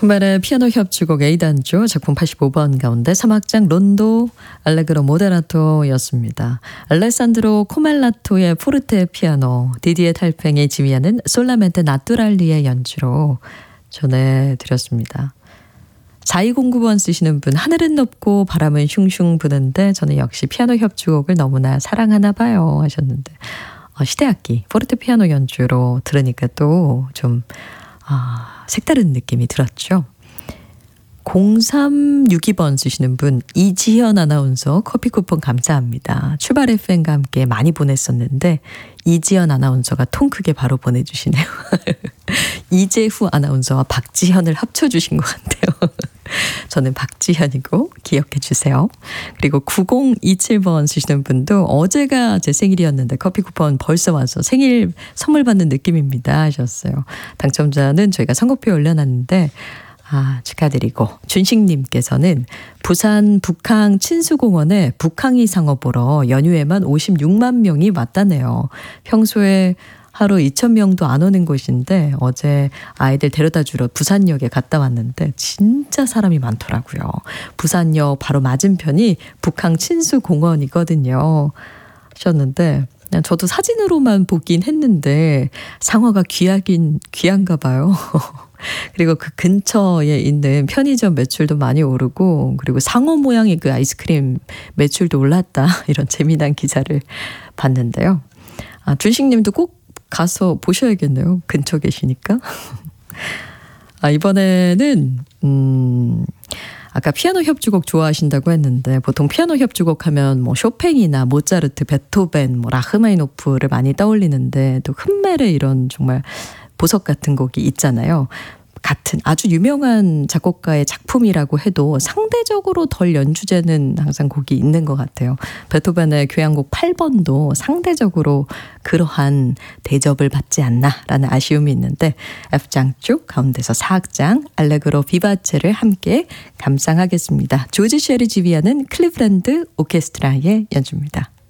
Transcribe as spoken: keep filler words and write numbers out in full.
흑말의 피아노 협주곡 A단조 작품 팔십오 번 가운데 삼 악장 론도 알레그로 모데라토였습니다. 알레산드로 코멜라토의 포르테 피아노, 디디에 탈팽이 지휘하는 솔라멘테 나뚜랄리의 연주로 전해드렸습니다. 사이공구 번 쓰시는 분, 하늘은 높고 바람은 슝슝 부는데 저는 역시 피아노 협주곡을 너무나 사랑하나 봐요 하셨는데, 어, 시대악기 포르테 피아노 연주로 들으니까 또 좀 아, 색다른 느낌이 들었죠. 공삼육이 번 쓰시는 분, 이지현 아나운서 커피 쿠폰 감사합니다. 출발 에프엠과 함께 많이 보냈었는데 이지현 아나운서가 통 크게 바로 보내주시네요. 이재후 아나운서와 박지현을 합쳐주신 것 같아요. 저는 박지현이고 기억해 주세요. 그리고 구공이칠 번 쓰시는 분도 어제가 제 생일이었는데 커피 쿠폰 벌써 와서 생일 선물 받는 느낌입니다 하셨어요. 당첨자는 저희가 선곡표에 올려놨는데 아, 축하드리고 준식님께서는 부산 북항 친수공원에 북항이 상어 보러 연휴에만 오십육만 명이 왔다네요. 평소에 하루 이천 명도 안 오는 곳인데 어제 아이들 데려다 주러 부산역에 갔다 왔는데 진짜 사람이 많더라고요. 부산역 바로 맞은편이 북항 친수공원이거든요 하셨는데 저도 사진으로만 보긴 했는데 상어가 귀하긴 귀한가 봐요. 그리고 그 근처에 있는 편의점 매출도 많이 오르고, 그리고 상어 모양의 그 아이스크림 매출도 올랐다 이런 재미난 기사를 봤는데요. 아, 준식님도 꼭 가서 보셔야겠네요. 근처 계시니까. 아, 이번에는 음, 아까 피아노 협주곡 좋아하신다고 했는데 보통 피아노 협주곡 하면 뭐 쇼팽이나 모차르트, 베토벤, 뭐 라흐마니노프를 많이 떠올리는데 또 흠멜의 이런 정말 보석 같은 곡이 있잖아요. 같은 아주 유명한 작곡가의 작품이라고 해도 상대적으로 덜 연주되는 항상 곡이 있는 것 같아요. 베토벤의 교향곡 팔 번도 상대적으로 그러한 대접을 받지 않나라는 아쉬움이 있는데 F장 쪽 가운데서 사 악장 알레그로 비바체를 함께 감상하겠습니다. 조지 쉘이 지휘하는 클리브랜드 오케스트라의 연주입니다.